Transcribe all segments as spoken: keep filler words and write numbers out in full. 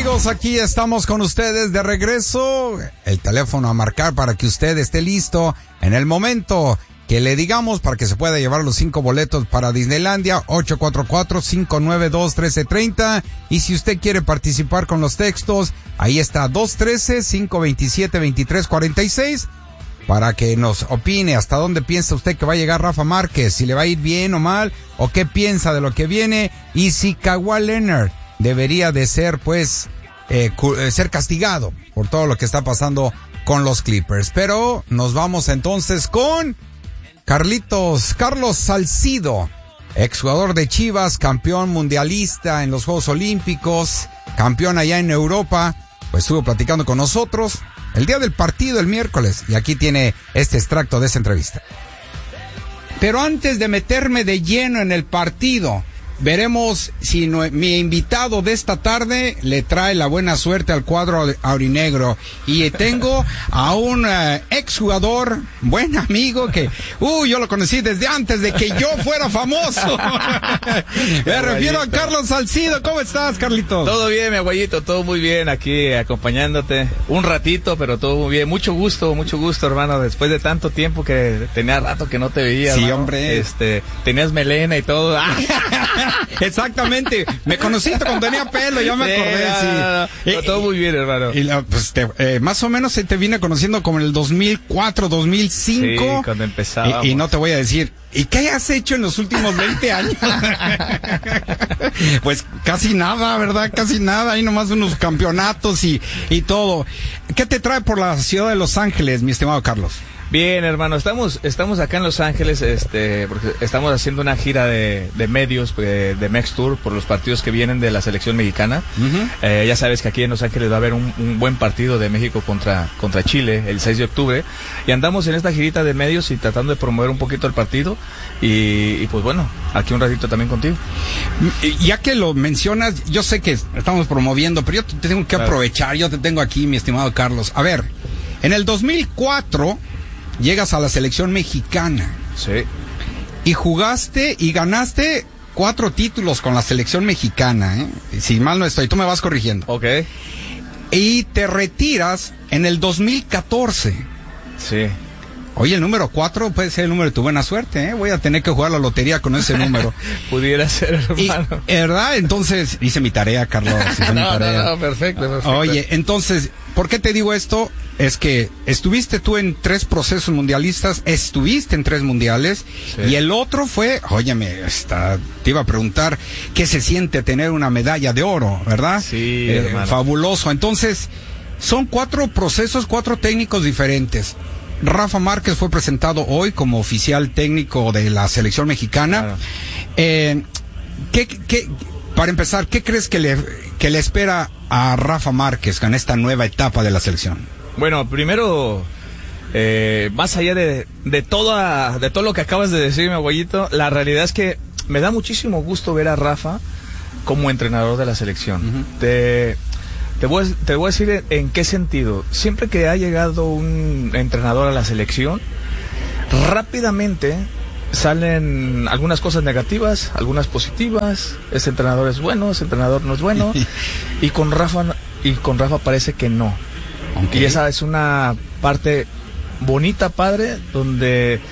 amigos, aquí estamos con ustedes de regreso. El teléfono a marcar para que usted esté listo en el momento que le digamos para que se pueda llevar los cinco boletos para Disneylandia. Ocho cuatro cuatro, cinco nueve dos, uno tres tres cero. Y si usted quiere participar con los textos, ahí está dos uno tres, cinco dos siete, dos tres cuatro seis, para que nos opine hasta dónde piensa usted que va a llegar Rafa Márquez, si le va a ir bien o mal, o qué piensa de lo que viene, y si Kawhi Leonard debería de ser, pues, eh, ser castigado por todo lo que está pasando con los Clippers. Pero nos vamos entonces con Carlitos, Carlos Salcido, exjugador de Chivas, campeón mundialista en los Juegos Olímpicos, campeón allá en Europa, pues estuvo platicando con nosotros el día del partido, el miércoles, y aquí tiene este extracto de esa entrevista. Pero antes de meterme de lleno en el partido, veremos si no, mi invitado de esta tarde le trae la buena suerte al cuadro aurinegro. Y tengo a un uh, exjugador, buen amigo, que uh, yo lo conocí desde antes de que yo fuera famoso. Me refiero a Carlos Salcido. ¿Cómo estás, Carlitos? Todo bien, mi abuelito, todo muy bien, aquí acompañándote un ratito, pero todo muy bien. Mucho gusto, mucho gusto, hermano, después de tanto tiempo que tenía rato que no te veía. Sí, hermano. hombre. Este, tenías melena y todo. Exactamente, me conociste cuando tenía pelo, ya me sí, acordé, no, sí. No, no, no. No, todo muy bien, hermano. Y la, pues te, eh, más o menos se te vine conociendo como en el dos mil cuatro, dos mil cinco. Sí, cuando empezábamos. Y, y no te voy a decir, ¿y qué has hecho en los últimos veinte años? Pues casi nada, ¿verdad? Casi nada, hay nomás unos campeonatos y, y todo. ¿Qué te trae por la ciudad de Los Ángeles, mi estimado Carlos? Bien, hermano, estamos estamos acá en Los Ángeles, este, porque estamos haciendo una gira de, de medios, de, de Mex Tour, por los partidos que vienen de la selección mexicana. Uh-huh. Eh, ya sabes que aquí en Los Ángeles va a haber un, un buen partido de México contra, contra Chile el seis de octubre. Y andamos en esta girita de medios y tratando de promover un poquito el partido. Y, y pues bueno, aquí un ratito también contigo. Ya que lo mencionas, yo sé que estamos promoviendo, pero yo te tengo que claro. aprovechar, yo te tengo aquí, mi estimado Carlos. A ver, en el dos mil cuatro... llegas a la selección mexicana. Sí. Y jugaste y ganaste cuatro títulos con la selección mexicana, ¿eh? Si mal no estoy, tú me vas corrigiendo. Ok. Y te retiras en el dos mil catorce. Sí. Oye, el número cuatro puede ser el número de tu buena suerte, ¿eh? Voy a tener que jugar la lotería con ese número. Pudiera ser, hermano. Y, ¿verdad? Entonces, hice mi tarea, Carlos. Hice no, mi tarea. no, no, perfecto, perfecto. Oye, entonces, ¿por qué te digo esto? Es que estuviste tú en tres procesos mundialistas, estuviste en tres mundiales, sí. Y el otro fue, óyeme, esta, te iba a preguntar, ¿qué se siente tener una medalla de oro, verdad? Sí, eh, hermano. Fabuloso. Entonces, son cuatro procesos, cuatro técnicos diferentes. Rafa Márquez fue presentado hoy como oficial técnico de la selección mexicana. Claro. Eh, ¿qué, qué, para empezar, ¿qué crees que le, que le espera a Rafa Márquez en esta nueva etapa de la selección? Bueno, primero, eh, más allá de, de, toda, de todo lo que acabas de decir, mi abuelito, la realidad es que me da muchísimo gusto ver a Rafa como entrenador de la selección. Uh-huh. Te, te, voy, te voy a decir en qué sentido. Siempre que ha llegado un entrenador a la selección, rápidamente salen algunas cosas negativas, algunas positivas. Ese entrenador es bueno, ese entrenador no es bueno. y con Rafa y con Rafa parece que no. Okay. Y esa es una parte bonita, padre, donde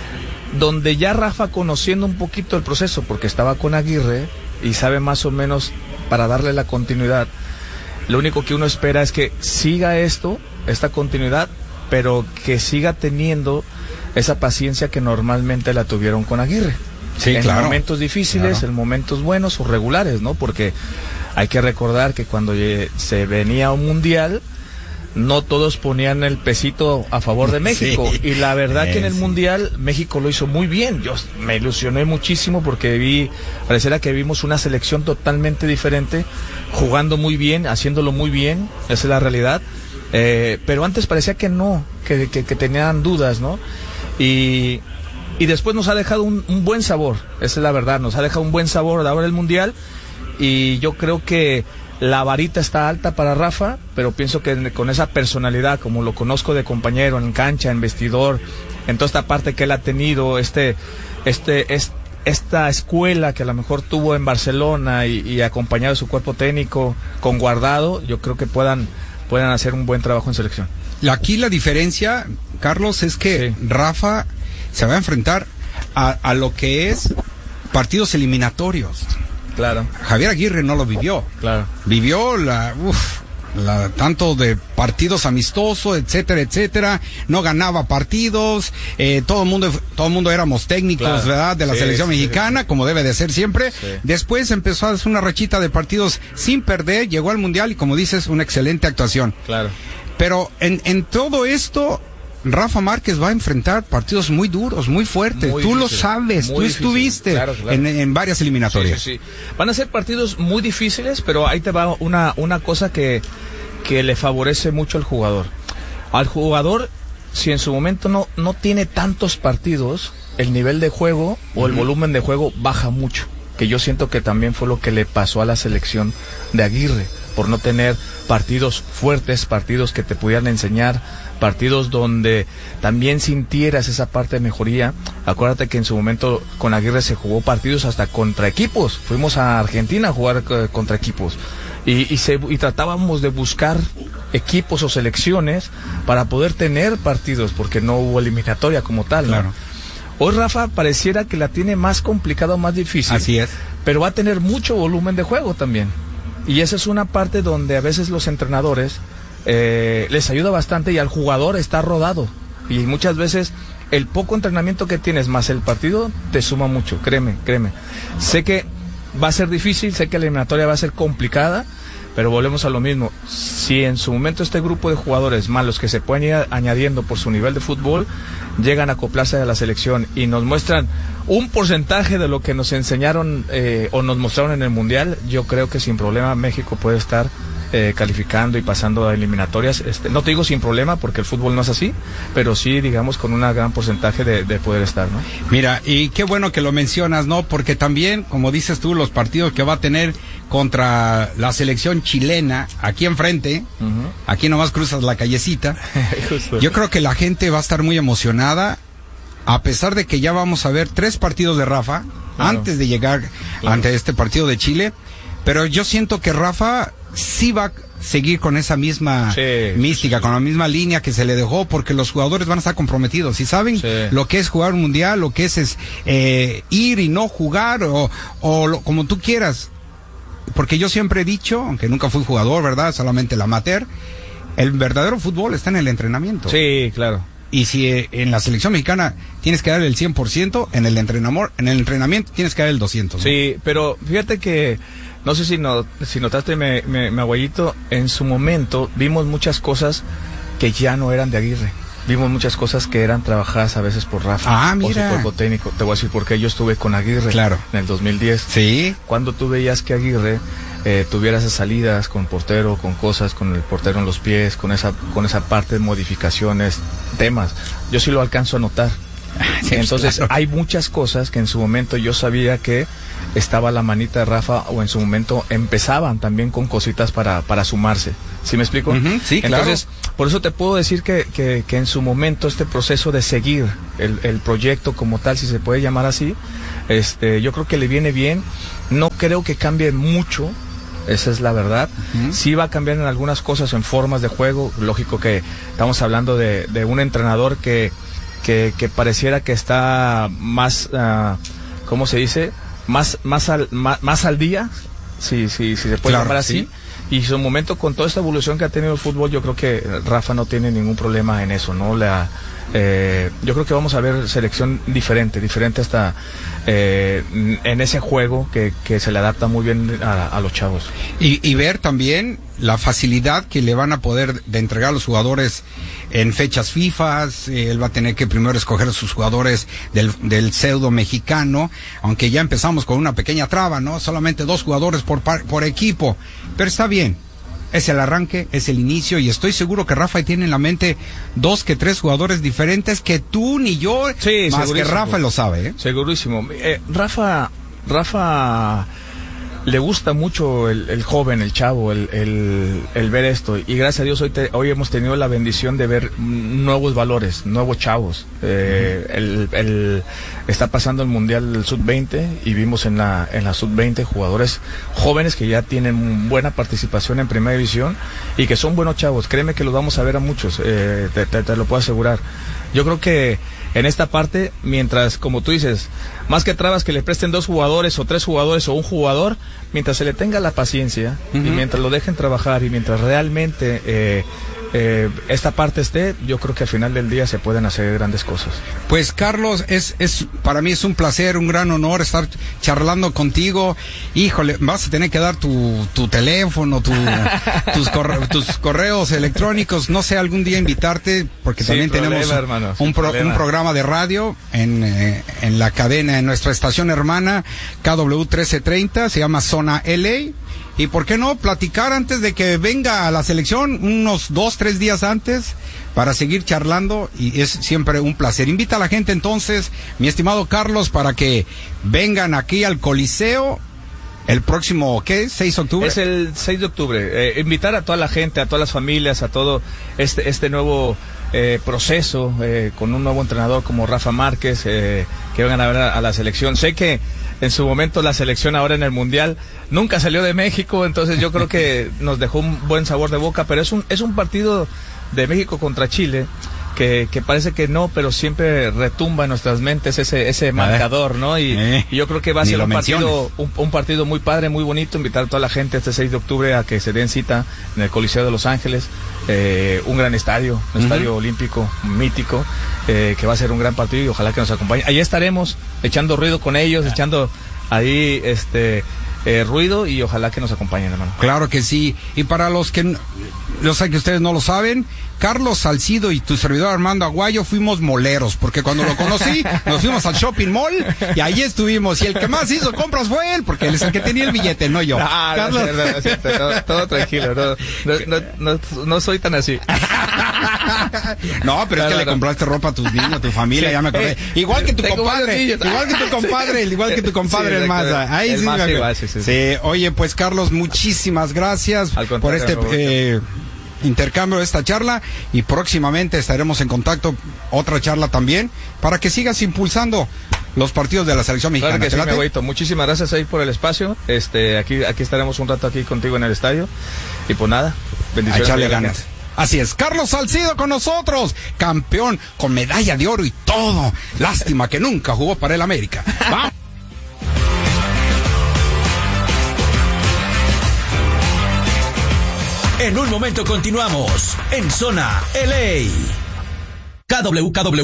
donde ya Rafa, conociendo un poquito el proceso, porque estaba con Aguirre y sabe más o menos para darle la continuidad, lo único que uno espera es que siga esto, esta continuidad, pero que siga teniendo esa paciencia que normalmente la tuvieron con Aguirre. Sí, en claro. momentos difíciles, claro. En momentos buenos o regulares, ¿no? Porque hay que recordar que cuando se venía un mundial, no todos ponían el pesito a favor de México. Sí. Y la verdad eh, que en el sí. mundial México lo hizo muy bien. Yo me ilusioné muchísimo porque vi, pareciera que vimos una selección totalmente diferente, jugando muy bien, haciéndolo muy bien, esa es la realidad. Eh, pero antes parecía que no, que, que, que tenían dudas, ¿no? Y, y después nos ha dejado un, un buen sabor, esa es la verdad, nos ha dejado un buen sabor de ahora el mundial. Y yo creo que la varita está alta para Rafa, pero pienso que con esa personalidad, como lo conozco de compañero en cancha, en vestidor, en toda esta parte que él ha tenido, este, este, este esta escuela que a lo mejor tuvo en Barcelona y, y acompañado de su cuerpo técnico con Guardado, yo creo que puedan, puedan hacer un buen trabajo en selección. Aquí la diferencia, Carlos, es que sí. Rafa se va a enfrentar a, a lo que es partidos eliminatorios. Claro. Javier Aguirre no lo vivió. Claro. Vivió la, uf, la tanto de partidos amistosos, etcétera, etcétera. No ganaba partidos. Eh, todo el mundo, todo el mundo éramos técnicos, claro. ¿verdad? De la sí, selección sí, mexicana, sí, sí. como debe de ser siempre. Sí. Después empezó a hacer una rachita de partidos sin perder. Llegó al mundial y, como dices, una excelente actuación. Claro. Pero en, en todo esto, Rafa Márquez va a enfrentar partidos muy duros, muy fuertes. Muy Tú difícil, lo sabes, tú difícil. estuviste claro, claro. En, en varias eliminatorias. Sí, sí, sí. Van a ser partidos muy difíciles, pero ahí te va una, una cosa que, que le favorece mucho al jugador. Al jugador, si en su momento no, no tiene tantos partidos, el nivel de juego o el uh-huh. volumen de juego baja mucho. Que yo siento que también fue lo que le pasó a la selección de Aguirre, por no tener partidos fuertes, partidos que te pudieran enseñar, partidos donde también sintieras esa parte de mejoría. Acuérdate que en su momento con Aguirre se jugó partidos hasta contra equipos. Fuimos a Argentina a jugar eh, contra equipos. Y, y, se, y tratábamos de buscar equipos o selecciones para poder tener partidos, porque no hubo eliminatoria como tal, ¿no? Claro. Hoy Rafa pareciera que la tiene más complicada o más difícil. Así es. Pero va a tener mucho volumen de juego también. Y esa es una parte donde a veces los entrenadores eh, les ayuda bastante y al jugador está rodado. Y muchas veces el poco entrenamiento que tienes más el partido te suma mucho, créeme, créeme. Sé que va a ser difícil, sé que la eliminatoria va a ser complicada, pero volvemos a lo mismo. Si en su momento este grupo de jugadores malos que se pueden ir añadiendo por su nivel de fútbol llegan a acoplarse a la selección y nos muestran un porcentaje de lo que nos enseñaron eh, o nos mostraron en el Mundial, yo creo que sin problema México puede estar eh, calificando y pasando a eliminatorias. Este, no te digo sin problema porque el fútbol no es así, pero sí, digamos, con un gran porcentaje de, de poder estar, ¿no? Mira, y qué bueno que lo mencionas, ¿no? Porque también, como dices tú, los partidos que va a tener contra la selección chilena, aquí enfrente, uh-huh. aquí nomás cruzas la callecita, yo creo que la gente va a estar muy emocionada, a pesar de que ya vamos a ver tres partidos de Rafa, claro. antes de llegar claro. ante este partido de Chile, pero yo siento que Rafa sí va a seguir con esa misma sí, mística, sí, sí. con la misma línea que se le dejó, porque los jugadores van a estar comprometidos y saben sí. lo que es jugar un mundial, lo que es, es eh, ir y no jugar, o, o lo, como tú quieras. Porque yo siempre he dicho, aunque nunca fui jugador, ¿verdad? Solamente el amateur, el verdadero fútbol está en el entrenamiento. Sí, claro. Y si eh, en la selección mexicana tienes que dar el cien por ciento, en el entrenador, en el entrenamiento tienes que dar el doscientos por ciento, ¿no? Sí, pero fíjate que, no sé si, no, si notaste, me, me, me abuelito, en su momento vimos muchas cosas que ya no eran de Aguirre. Vimos muchas cosas que eran trabajadas a veces por Rafa. Ah, mira. Por su cuerpo técnico. Te voy a decir por qué yo estuve con Aguirre. Claro. En el dos mil diez. Sí. Cuando tú veías que Aguirre eh, tuviera esas salidas con portero, con cosas, con el portero en los pies, con esa, con esa parte de modificaciones, temas. Yo sí lo alcanzo a notar. Sí, entonces claro. hay muchas cosas que en su momento yo sabía que estaba la manita de Rafa, o en su momento empezaban también con cositas para, para sumarse. ¿Sí me explico? Uh-huh, sí, claro. Entonces, por eso te puedo decir que, que, que en su momento este proceso de seguir el, el proyecto como tal, si se puede llamar así, este, yo creo que le viene bien. No creo que cambie mucho, esa es la verdad. Uh-huh. Sí va a cambiar en algunas cosas, en formas de juego. Lógico que estamos hablando de, de un entrenador que, que, que pareciera que está más, uh, ¿cómo se dice? Más, más, al, más, más al día, si, si, si se puede claro, llamar así. Sí. Y su momento, con toda esta evolución que ha tenido el fútbol, yo creo que Rafa no tiene ningún problema en eso, ¿no? La, eh, yo creo que vamos a ver selección diferente, diferente hasta eh, en ese juego que, que se le adapta muy bien a, a los chavos. Y, y ver también la facilidad que le van a poder de entregar a los jugadores en fechas FIFA. Eh, él va a tener que primero escoger a sus jugadores del, del pseudo mexicano, aunque ya empezamos con una pequeña traba, ¿no? Solamente dos jugadores por, par, por equipo, pero está bien. Es el arranque, es el inicio, y estoy seguro que Rafa tiene en la mente dos que tres jugadores diferentes que tú ni yo, sí, más que Rafa lo sabe, ¿eh? Segurísimo. Eh, Rafa, Rafa le gusta mucho el, el joven, el chavo, el, el, el ver esto. Y gracias a Dios hoy, te, hoy hemos tenido la bendición de ver nuevos valores, nuevos chavos. Eh, uh-huh. el, el, está pasando el Mundial del sub veinte y vimos en la, en la sub veinte jugadores jóvenes que ya tienen buena participación en primera división y que son buenos chavos. Créeme que los vamos a ver a muchos, eh, te, te, te lo puedo asegurar. Yo creo que en esta parte, mientras, como tú dices, más que trabas que le presten dos jugadores o tres jugadores o un jugador, mientras se le tenga la paciencia uh-huh. y mientras lo dejen trabajar y mientras realmente eh, eh, esta parte esté, yo creo que al final del día se pueden hacer grandes cosas. Pues Carlos, es, es para mí es un placer, un gran honor estar charlando contigo. Híjole, vas a tener que dar tu, tu teléfono, tu, tus, corre, tus correos electrónicos, no sé, algún día invitarte, porque sí, también problema, tenemos hermano, un, pro, un programa de radio en, eh, en la cadena, en nuestra estación hermana K W trece treinta, se llama Zona L A. Y por qué no platicar antes de que venga a la selección, unos dos, tres días antes, para seguir charlando, y es siempre un placer. Invita a la gente entonces, mi estimado Carlos, para que vengan aquí al Coliseo el próximo, ¿qué? ¿seis de octubre? Es el seis de octubre. Eh, invitar a toda la gente, a todas las familias, a todo este, este nuevo eh, proceso, eh, con un nuevo entrenador como Rafa Márquez, eh, que vengan a ver a, a la selección. Sé que en su momento la selección ahora en el Mundial nunca salió de México, entonces yo creo que nos dejó un buen sabor de boca, pero es un, es un partido de México contra Chile que, que parece que no, pero siempre retumba en nuestras mentes ese, ese marcador, ¿no? Y, eh, y yo creo que va a ser un partido, un, un partido muy padre, muy bonito, invitar a toda la gente este seis de octubre a que se den cita en el Coliseo de Los Ángeles, eh, un gran estadio, un uh-huh. estadio olímpico, mítico, eh, que va a ser un gran partido y ojalá que nos acompañe. Allí estaremos echando ruido con ellos, ah. echando ahí este eh, ruido y ojalá que nos acompañen, hermano. Claro que sí. Y para los que, yo sé que ustedes no lo saben, Carlos Salcido y tu servidor Armando Aguayo fuimos moleros, porque cuando lo conocí, nos fuimos al shopping mall y ahí estuvimos. Y el que más hizo compras fue él, porque él es el que tenía el billete, no yo. No, Carlos... no, no, no, no, todo, todo tranquilo, no, no, no, no, no soy tan así. No, pero es que no, le no. compraste ropa a tus niños, a tu familia, sí, ya me acordé. Eh, igual que tu compadre, igual que tu compadre, sí. igual que tu compadre, sí, el Maza. Ahí el sí, más igual, sí, sí, sí. Oye, pues Carlos, muchísimas gracias por este eh, intercambio de esta charla y próximamente estaremos en contacto, otra charla también, para que sigas impulsando los partidos de la selección mexicana. Claro que sí, mi abuelito. Muchísimas gracias ahí por el espacio. Este, aquí, aquí estaremos un rato aquí contigo en el estadio. Y pues nada, bendiciones. A echarle ganas. Así es, Carlos Salcido con nosotros, campeón con medalla de oro y todo. Lástima que nunca jugó para el América. ¡Vamos! En un momento continuamos en Zona L A. K W K W